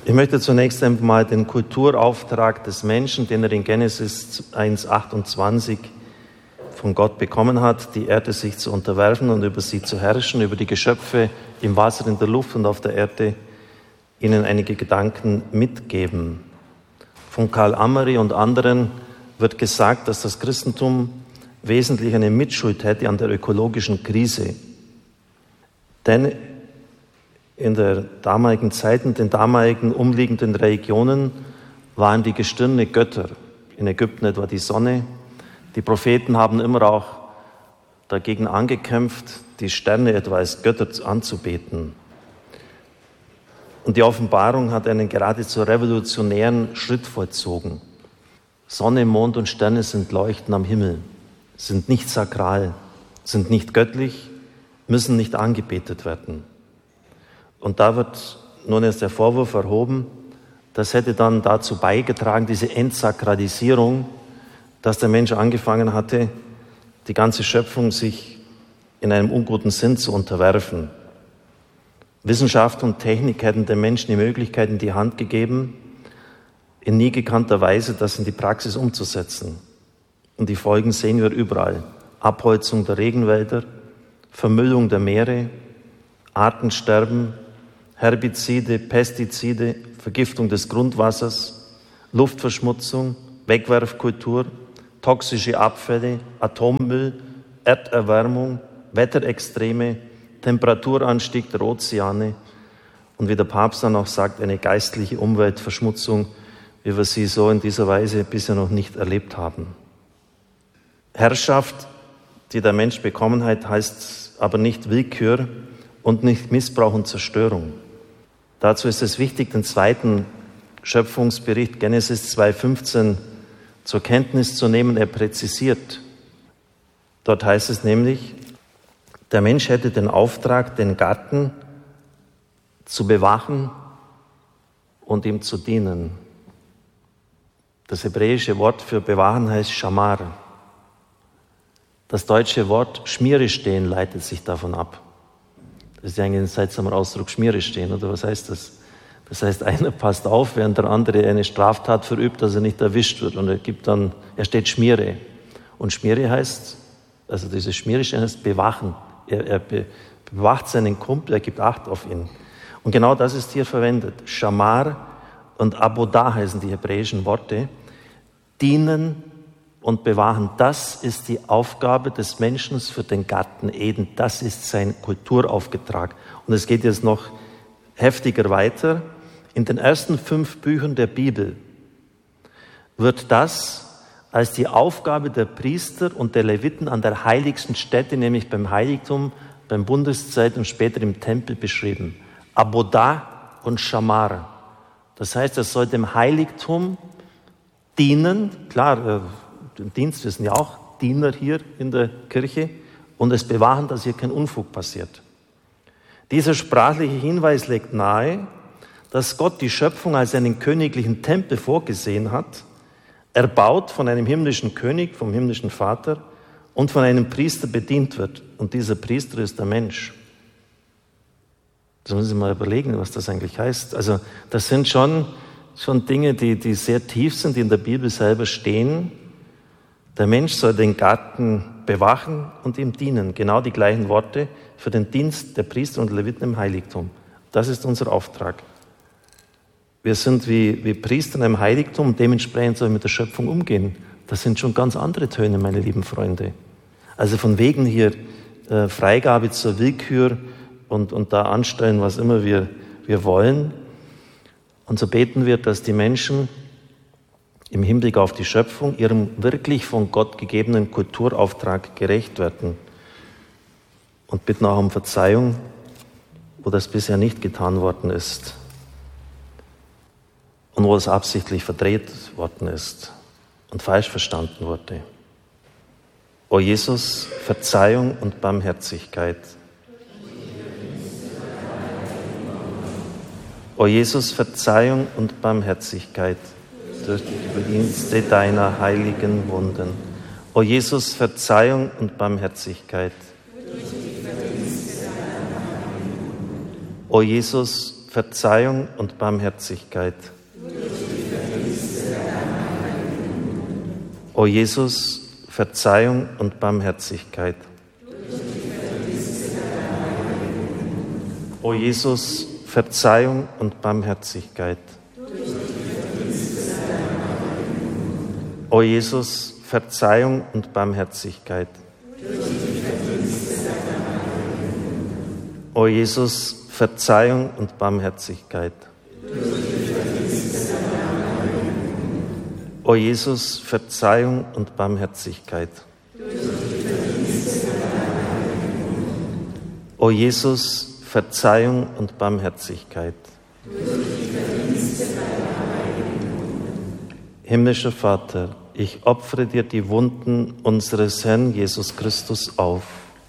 Ich möchte zunächst einmal den Kulturauftrag des Menschen, den er in Genesis 1,28 von Gott bekommen hat, die Erde sich zu unterwerfen und über sie zu herrschen, über die Geschöpfe im Wasser, in der Luft und auf der Erde, Ihnen einige Gedanken mitgeben. Von Karl Ameri und anderen wird gesagt, dass das Christentum wesentlich eine Mitschuld hätte an der ökologischen Krise. Denn in der damaligen Zeit, in den damaligen umliegenden Regionen waren die Gestirne Götter. In Ägypten etwa die Sonne. Die Propheten haben immer auch dagegen angekämpft, die Sterne etwa als Götter anzubeten. Und die Offenbarung hat einen geradezu revolutionären Schritt vollzogen. Sonne, Mond und Sterne sind Leuchten am Himmel, sind nicht sakral, sind nicht göttlich, müssen nicht angebetet werden. Und da wird nun erst der Vorwurf erhoben, das hätte dann dazu beigetragen, diese Entsakralisierung, dass der Mensch angefangen hatte, die ganze Schöpfung sich in einem unguten Sinn zu unterwerfen. Wissenschaft und Technik hätten den Menschen die Möglichkeit in die Hand gegeben, in nie gekannter Weise das in die Praxis umzusetzen. Und die Folgen sehen wir überall. Abholzung der Regenwälder, Vermüllung der Meere, Artensterben, Herbizide, Pestizide, Vergiftung des Grundwassers, Luftverschmutzung, Wegwerfkultur, toxische Abfälle, Atommüll, Erderwärmung, Wetterextreme, Temperaturanstieg der Ozeane und wie der Papst dann auch sagt, eine geistliche Umweltverschmutzung, wie wir sie so in dieser Weise bisher noch nicht erlebt haben. Herrschaft, die der Mensch bekommen hat, heißt aber nicht Willkür und nicht Missbrauch und Zerstörung. Dazu ist es wichtig, den zweiten Schöpfungsbericht Genesis 2,15 zur Kenntnis zu nehmen. Er präzisiert. Dort heißt es nämlich, der Mensch hätte den Auftrag, den Garten zu bewachen und ihm zu dienen. Das hebräische Wort für bewahren heißt Shamar. Das deutsche Wort Schmiere stehen leitet sich davon ab. Das ist ja eigentlich ein seltsamer Ausdruck, Schmiere stehen, oder was heißt das? Das heißt, einer passt auf, während der andere eine Straftat verübt, dass er nicht erwischt wird. Und er steht Schmiere. Und Schmiere heißt, also dieses Schmiere stehen heißt bewachen. Er bewacht seinen Kumpel, er gibt Acht auf ihn. Und genau das ist hier verwendet. Shamar und Abodah heißen die hebräischen Worte. Dienen und bewahren, das ist die Aufgabe des Menschen für den Garten Eden. Das ist sein Kulturauftrag. Und es geht jetzt noch heftiger weiter. In den ersten 5 Büchern der Bibel wird das als die Aufgabe der Priester und der Leviten an der heiligsten Stätte, nämlich beim Heiligtum, beim Bundeszelt und später im Tempel beschrieben. Abodah und Shamar. Das heißt, er soll dem Heiligtum dienen, klar, den Dienst, wir sind ja auch Diener hier in der Kirche, und es bewahren, dass hier kein Unfug passiert. Dieser sprachliche Hinweis legt nahe, dass Gott die Schöpfung als einen königlichen Tempel vorgesehen hat, erbaut von einem himmlischen König, vom himmlischen Vater, und von einem Priester bedient wird. Und dieser Priester ist der Mensch. Das müssen Sie mal überlegen, was das eigentlich heißt. Also das sind schon Dinge, die sehr tief sind, die in der Bibel selber stehen. Der Mensch soll den Garten bewachen und ihm dienen. Genau die gleichen Worte für den Dienst der Priester und Leviten im Heiligtum. Das ist unser Auftrag. Wir sind wie Priester im Heiligtum und dementsprechend sollen wir mit der Schöpfung umgehen. Das sind schon ganz andere Töne, meine lieben Freunde. Also von wegen hier Freigabe zur Willkür und da anstellen, was immer wir wollen. Und so beten wir, dass die Menschen im Hinblick auf die Schöpfung ihrem wirklich von Gott gegebenen Kulturauftrag gerecht werden. Und bitten auch um Verzeihung, wo das bisher nicht getan worden ist und wo es absichtlich verdreht worden ist und falsch verstanden wurde. O Jesus, Verzeihung und Barmherzigkeit. O Jesus, Verzeihung und Barmherzigkeit durch die Verdienste deiner heiligen Wunden. O Jesus, Verzeihung und Barmherzigkeit. O Jesus, Verzeihung und Barmherzigkeit. O Jesus, Verzeihung und Barmherzigkeit. O Jesus, Verzeihung und Barmherzigkeit. O Jesus, Verzeihung und Barmherzigkeit. O Jesus, Verzeihung und Barmherzigkeit. O Jesus, Verzeihung und Barmherzigkeit. O Jesus, Verzeihung und Barmherzigkeit. Himmlischer Vater, ich opfere dir die Wunden unseres Herrn Jesus Christus auf.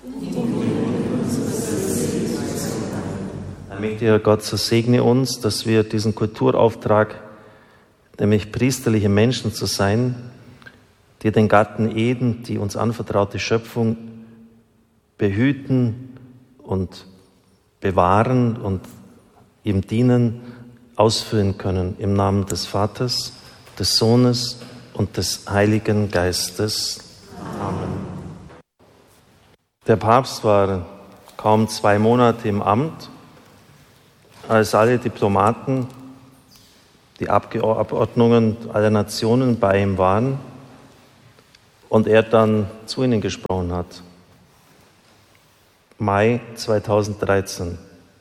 Allmächtiger Gott, so segne uns, dass wir diesen Kulturauftrag, nämlich priesterliche Menschen zu sein, die den Garten Eden, die uns anvertraute Schöpfung, behüten und bewahren und ihm dienen, ausführen können. Im Namen des Vaters, des Sohnes und des Heiligen Geistes. Amen. Der Papst war kaum 2 Monate im Amt, als alle Diplomaten, die Abgeordnungen aller Nationen bei ihm waren und er dann zu ihnen gesprochen hat. Mai 2013.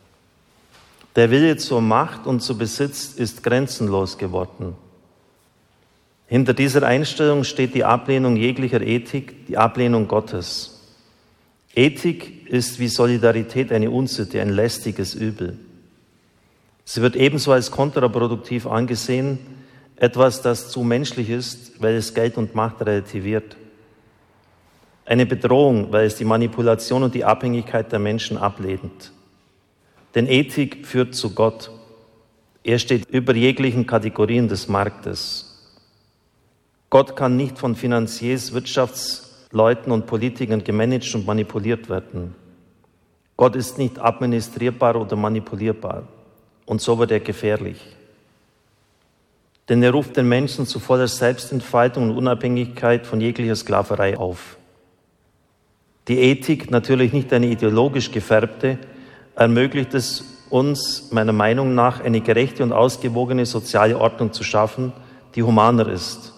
Der Wille zur Macht und zu Besitz ist grenzenlos geworden. Hinter dieser Einstellung steht die Ablehnung jeglicher Ethik, die Ablehnung Gottes. Ethik ist wie Solidarität eine Unsitte, ein lästiges Übel. Sie wird ebenso als kontraproduktiv angesehen, etwas, das zu menschlich ist, weil es Geld und Macht relativiert. Eine Bedrohung, weil es die Manipulation und die Abhängigkeit der Menschen ablehnt. Denn Ethik führt zu Gott. Er steht über jeglichen Kategorien des Marktes. Gott kann nicht von Finanziers, Wirtschaftsleuten und Politikern gemanagt und manipuliert werden. Gott ist nicht administrierbar oder manipulierbar. Und so wird er gefährlich. Denn er ruft den Menschen zu voller Selbstentfaltung und Unabhängigkeit von jeglicher Sklaverei auf. Die Ethik, natürlich nicht eine ideologisch gefärbte, ermöglicht es uns, meiner Meinung nach, eine gerechte und ausgewogene soziale Ordnung zu schaffen, die humaner ist.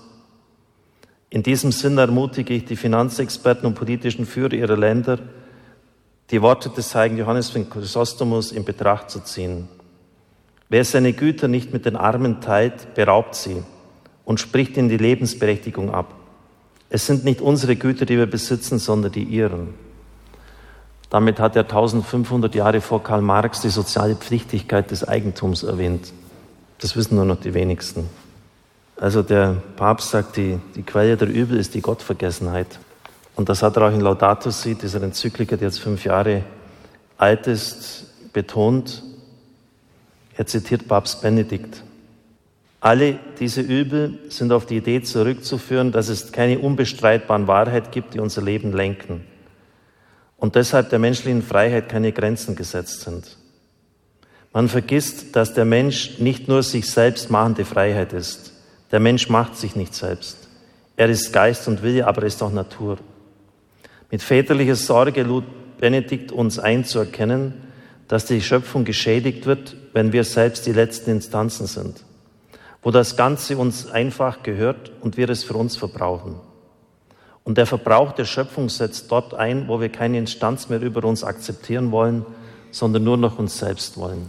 In diesem Sinn ermutige ich die Finanzexperten und politischen Führer ihrer Länder, die Worte des heiligen Johannes von Chrysostomus in Betracht zu ziehen. Wer seine Güter nicht mit den Armen teilt, beraubt sie und spricht ihnen die Lebensberechtigung ab. Es sind nicht unsere Güter, die wir besitzen, sondern die ihren. Damit hat er 1500 Jahre vor Karl Marx die soziale Pflichtigkeit des Eigentums erwähnt. Das wissen nur noch die wenigsten. Also der Papst sagt, die Quelle der Übel ist die Gottvergessenheit. Und das hat er auch in Laudato Si, dieser Enzyklika, die jetzt 5 Jahre alt ist, betont. Er zitiert Papst Benedikt. Alle diese Übel sind auf die Idee zurückzuführen, dass es keine unbestreitbaren Wahrheit gibt, die unser Leben lenken. Und deshalb der menschlichen Freiheit keine Grenzen gesetzt sind. Man vergisst, dass der Mensch nicht nur sich selbst machende Freiheit ist. Der Mensch macht sich nicht selbst. Er ist Geist und Wille, aber er ist auch Natur. Mit väterlicher Sorge lud Benedikt uns ein, zu erkennen, dass die Schöpfung geschädigt wird, wenn wir selbst die letzten Instanzen sind, wo das Ganze uns einfach gehört und wir es für uns verbrauchen. Und der Verbrauch der Schöpfung setzt dort ein, wo wir keine Instanz mehr über uns akzeptieren wollen, sondern nur noch uns selbst wollen.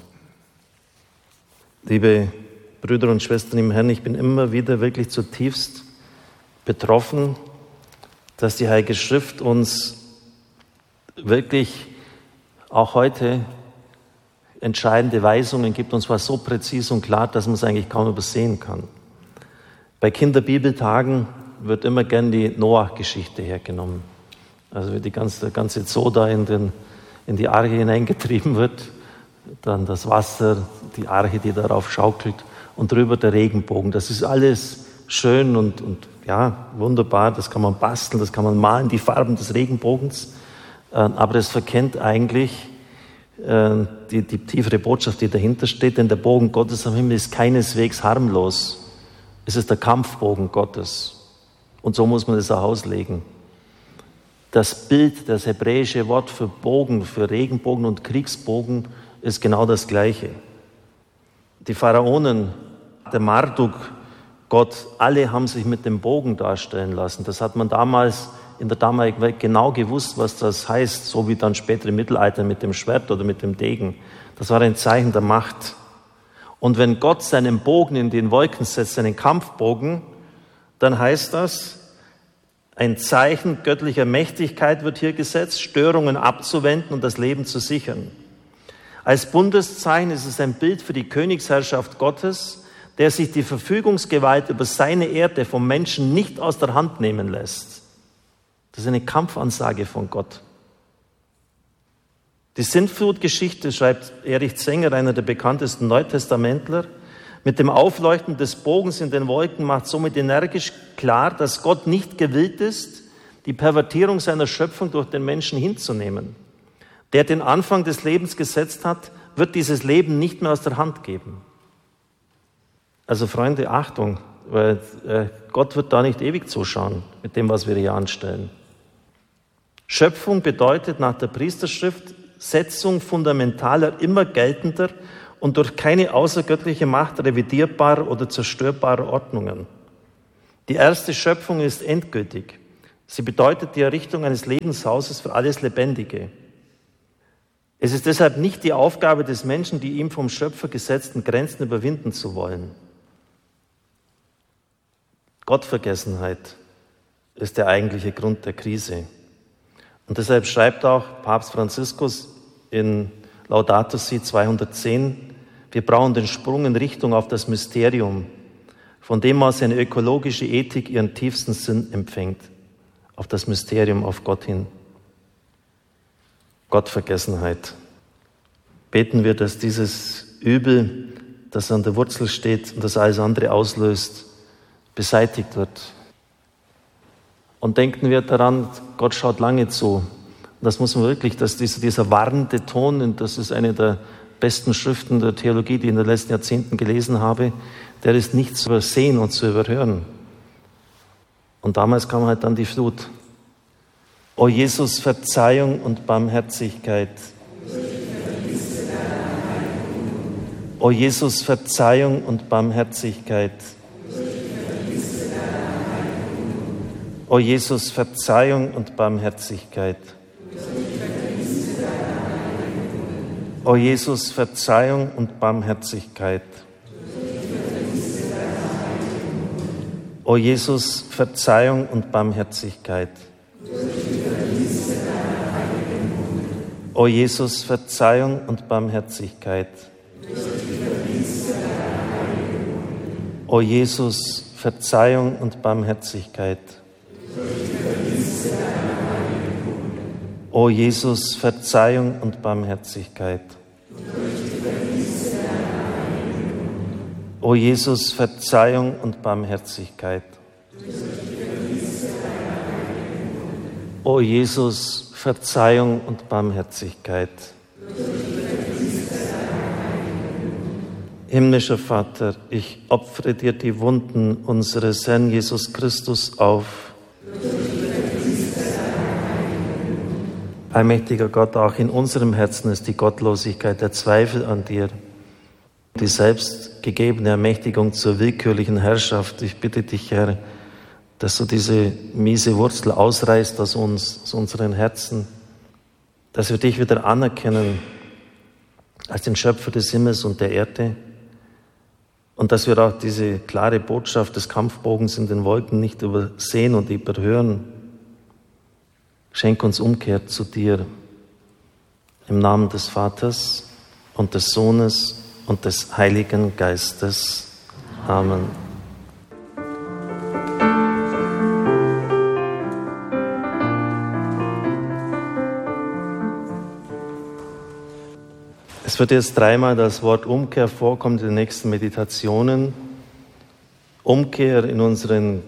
Liebe Brüder und Schwestern im Herrn, ich bin immer wieder wirklich zutiefst betroffen, dass die Heilige Schrift uns wirklich auch heute entscheidende Weisungen gibt, und zwar so präzise und klar, dass man es eigentlich kaum übersehen kann. Bei Kinderbibeltagen wird immer gern die Noach-Geschichte hergenommen. Also wie der ganze Zoo da in die Arche hineingetrieben wird, dann das Wasser, die Arche, die darauf schaukelt und drüber der Regenbogen. Das ist alles schön und ja, wunderbar, das kann man basteln, das kann man malen, die Farben des Regenbogens, aber das verkennt eigentlich die tiefere Botschaft, die dahinter steht, denn der Bogen Gottes am Himmel ist keineswegs harmlos. Es ist der Kampfbogen Gottes. Und so muss man das auch auslegen. Das Bild, das hebräische Wort für Bogen, für Regenbogen und Kriegsbogen ist genau das Gleiche. Die Pharaonen, der Marduk, Gott, alle haben sich mit dem Bogen darstellen lassen. Das hat man damals in der damaligen Welt genau gewusst, was das heißt, so wie dann später im Mittelalter mit dem Schwert oder mit dem Degen. Das war ein Zeichen der Macht. Und wenn Gott seinen Bogen in den Wolken setzt, seinen Kampfbogen, dann heißt das, ein Zeichen göttlicher Mächtigkeit wird hier gesetzt, Störungen abzuwenden und das Leben zu sichern. Als Bundeszeichen ist es ein Bild für die Königsherrschaft Gottes, der sich die Verfügungsgewalt über seine Erde vom Menschen nicht aus der Hand nehmen lässt. Das ist eine Kampfansage von Gott. Die Sintflutgeschichte, schreibt Erich Zenger, einer der bekanntesten Neutestamentler, mit dem Aufleuchten des Bogens in den Wolken macht somit energisch klar, dass Gott nicht gewillt ist, die Pervertierung seiner Schöpfung durch den Menschen hinzunehmen. Der den Anfang des Lebens gesetzt hat, wird dieses Leben nicht mehr aus der Hand geben. Also Freunde, Achtung, weil Gott wird da nicht ewig zuschauen mit dem, was wir hier anstellen. Schöpfung bedeutet nach der Priesterschrift Setzung fundamentaler, immer geltender und durch keine außergöttliche Macht revidierbarer oder zerstörbarer Ordnungen. Die erste Schöpfung ist endgültig. Sie bedeutet die Errichtung eines Lebenshauses für alles Lebendige. Es ist deshalb nicht die Aufgabe des Menschen, die ihm vom Schöpfer gesetzten Grenzen überwinden zu wollen. Gottvergessenheit ist der eigentliche Grund der Krise. Und deshalb schreibt auch Papst Franziskus in Laudato Si 210, wir brauchen den Sprung in Richtung auf das Mysterium, von dem aus eine ökologische Ethik ihren tiefsten Sinn empfängt, auf das Mysterium, auf Gott hin. Gottvergessenheit. Beten wir, dass dieses Übel, das an der Wurzel steht und das alles andere auslöst, beseitigt wird. Und denken wir daran, Gott schaut lange zu. Und das muss man wirklich, dass dieser warnende Ton, und das ist eine der besten Schriften der Theologie, die ich in den letzten Jahrzehnten gelesen habe, der ist nicht zu übersehen und zu überhören. Und damals kam halt dann die Flut. O Jesus, Verzeihung und Barmherzigkeit. O Jesus, Verzeihung und Barmherzigkeit. O Jesus, Verzeihung und Barmherzigkeit. O Jesus, Verzeihung und Barmherzigkeit. O Jesus, Verzeihung und Barmherzigkeit. O Jesus, Verzeihung und Barmherzigkeit. O Jesus, Verzeihung und Barmherzigkeit. O Jesus, Verzeihung und Barmherzigkeit. O Jesus, Verzeihung und Barmherzigkeit. O Jesus, Verzeihung und Barmherzigkeit. Himmlischer Vater, ich opfere dir die Wunden unseres Herrn Jesus Christus auf. Allmächtiger Gott, auch in unserem Herzen ist die Gottlosigkeit, der Zweifel an dir, die selbst gegebene Ermächtigung zur willkürlichen Herrschaft. Ich bitte dich, Herr, dass du diese miese Wurzel ausreißt aus uns, aus unseren Herzen, dass wir dich wieder anerkennen als den Schöpfer des Himmels und der Erde und dass wir auch diese klare Botschaft des Kampfbogens in den Wolken nicht übersehen und überhören. Schenk uns Umkehr zu dir im Namen des Vaters und des Sohnes und des Heiligen Geistes. Amen. Es wird jetzt dreimal das Wort Umkehr vorkommen in den nächsten Meditationen. Umkehr in unseren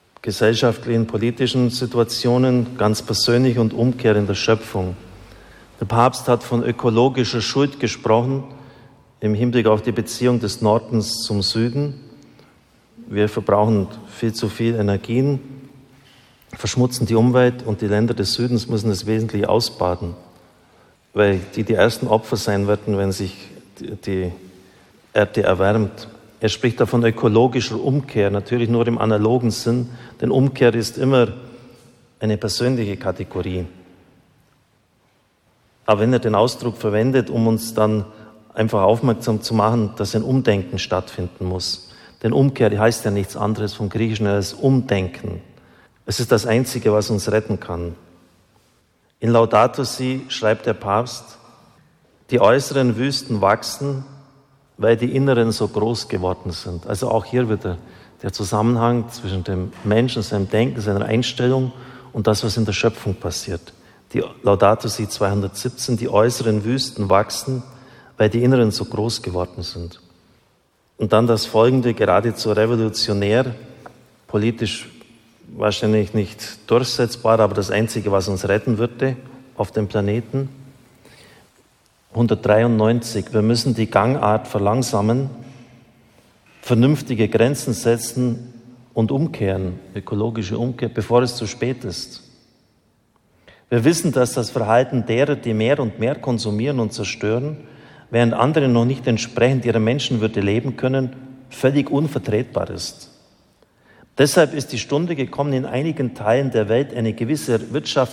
gesellschaftlichen, politischen Situationen, ganz persönlich und Umkehr in der Schöpfung. Der Papst hat von ökologischer Schuld gesprochen im Hinblick auf die Beziehung des Nordens zum Süden. Wir verbrauchen viel zu viel Energien, verschmutzen die Umwelt und die Länder des Südens müssen es wesentlich ausbaden, weil die ersten Opfer sein werden, wenn sich die Erde erwärmt. Er spricht davon ökologischer Umkehr, natürlich nur im analogen Sinn, denn Umkehr ist immer eine persönliche Kategorie. Aber wenn er den Ausdruck verwendet, um uns dann einfach aufmerksam zu machen, dass ein Umdenken stattfinden muss. Denn Umkehr, die heißt ja nichts anderes vom Griechischen als Umdenken. Es ist das Einzige, was uns retten kann. In Laudato Si schreibt der Papst, die äußeren Wüsten wachsen, weil die inneren so groß geworden sind. Also auch hier wieder der Zusammenhang zwischen dem Menschen, seinem Denken, seiner Einstellung und das, was in der Schöpfung passiert. Die Laudato Si 217, die äußeren Wüsten wachsen, weil die inneren so groß geworden sind. Und dann das Folgende, geradezu revolutionär, politisch wahrscheinlich nicht durchsetzbar, aber das Einzige, was uns retten würde auf dem Planeten. 193, wir müssen die Gangart verlangsamen, vernünftige Grenzen setzen und umkehren, ökologische Umkehr, bevor es zu spät ist. Wir wissen, dass das Verhalten derer, die mehr und mehr konsumieren und zerstören, während andere noch nicht entsprechend ihrer Menschenwürde leben können, völlig unvertretbar ist. Deshalb ist die Stunde gekommen, in einigen Teilen der Welt eine gewisse